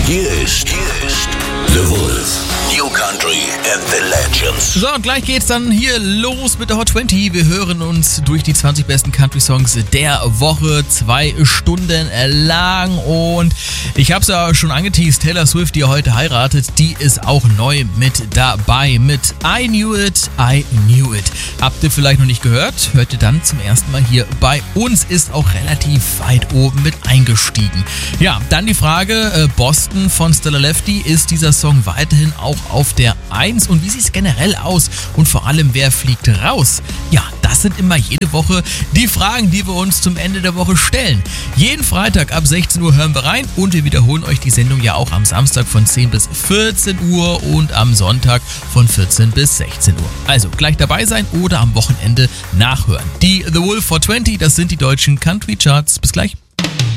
Hier ist The Wolf. New Country and the Legends. So, und gleich geht's dann hier los mit der Hot 20. Wir hören uns durch die 20 besten Country-Songs der Woche 2 Stunden lang. Und ich hab's ja schon angeteased, Taylor Swift, die heute heiratet, die ist auch neu mit dabei mit I Knew It, I Knew It. Habt ihr vielleicht noch nicht gehört? Hört ihr dann zum ersten Mal hier bei uns, ist auch relativ weit oben mit eingestiegen. Ja, dann die Frage, Boston von Stella Lefty, ist dieser Song weiterhin auch auf der 1 und wie sieht es generell aus und vor allem, wer fliegt raus? Ja, das sind immer jede Woche die Fragen, die wir uns zum Ende der Woche stellen. Jeden Freitag ab 16 Uhr hören wir rein und wir wiederholen euch die Sendung ja auch am Samstag von 10 bis 14 Uhr und am Sonntag von 14 bis 16 Uhr. Also gleich dabei sein oder am Wochenende nachhören. Die The Wolf 420, das sind die deutschen Country Charts. Bis gleich.